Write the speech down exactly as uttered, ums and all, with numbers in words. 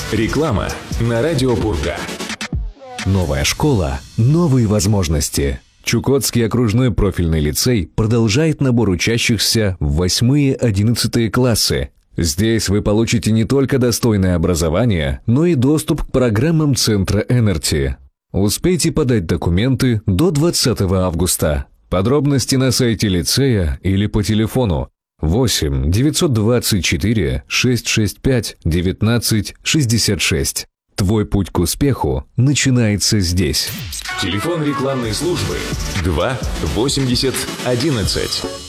Реклама на радио Пурга. Новая школа, новые возможности. Чукотский окружной профильный лицей продолжает набор учащихся в восьмые-одиннадцатые классы. Здесь вы получите не только достойное образование, но и доступ к программам Центра Энерти. Успейте подать документы до двадцатого августа. Подробности на сайте лицея или по телефону восемь девятьсот двадцать четыре шестьсот шестьдесят пять девятнадцать шестьдесят шесть. Твой путь к успеху начинается здесь. Телефон рекламной службы два восемьдесят одиннадцать.